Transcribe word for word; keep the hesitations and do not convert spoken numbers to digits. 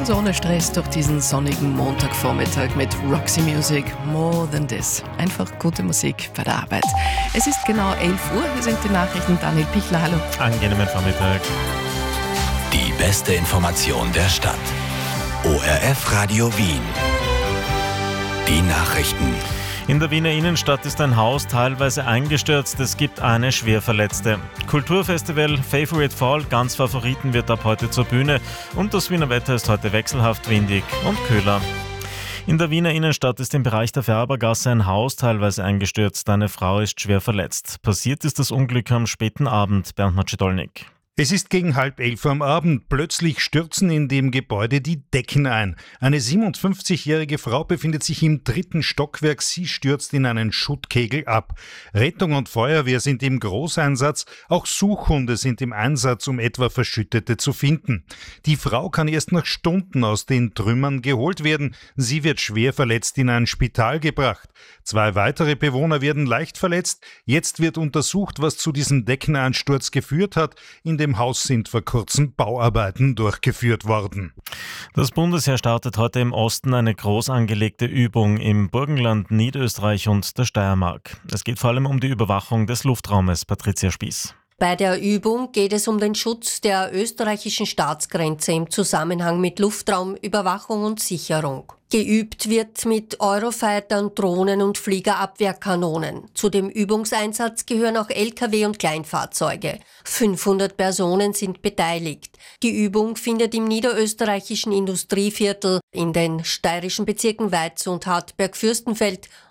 Ganz ohne Stress durch diesen sonnigen Montagvormittag mit Roxy Music, More Than This. Einfach gute Musik bei der Arbeit. Es ist genau elf Uhr, hier sind die Nachrichten. Daniel Pichler, hallo. Angenehmen Vormittag. Die beste Information der Stadt. O R F Radio Wien. Die Nachrichten. In der Wiener Innenstadt ist ein Haus teilweise eingestürzt. Es gibt eine Schwerverletzte. Kulturfestival Favorite Fall, ganz Favoriten, wird ab heute zur Bühne. Und das Wiener Wetter ist heute wechselhaft windig und kühler. In der Wiener Innenstadt ist im Bereich der Färbergasse ein Haus teilweise eingestürzt. Eine Frau ist schwer verletzt. Passiert ist das Unglück am späten Abend. Bernd Macedolnik. Es ist gegen halb elf am Abend. Plötzlich stürzen in dem Gebäude die Decken ein. Eine siebenundfünfzigjährige Frau befindet sich im dritten Stockwerk. Sie stürzt in einen Schuttkegel ab. Rettung und Feuerwehr sind im Großeinsatz. Auch Suchhunde sind im Einsatz, um etwa Verschüttete zu finden. Die Frau kann erst nach Stunden aus den Trümmern geholt werden. Sie wird schwer verletzt in ein Spital gebracht. Zwei weitere Bewohner werden leicht verletzt. Jetzt wird untersucht, was zu diesem Deckeneinsturz geführt hat. In dem Haus sind vor kurzem Bauarbeiten durchgeführt worden. Das Bundesheer startet heute im Osten eine groß angelegte Übung im Burgenland, Niederösterreich und der Steiermark. Es geht vor allem um die Überwachung des Luftraumes. Patricia Spieß. Bei der Übung geht es um den Schutz der österreichischen Staatsgrenze im Zusammenhang mit Luftraumüberwachung und Sicherung. Geübt wird mit Eurofightern, Drohnen und Fliegerabwehrkanonen. Zu dem Übungseinsatz gehören auch L K W und Kleinfahrzeuge. fünfhundert Personen sind beteiligt. Die Übung findet im niederösterreichischen Industrieviertel, in den steirischen Bezirken Weiz und Hartberg-Fürstenfeld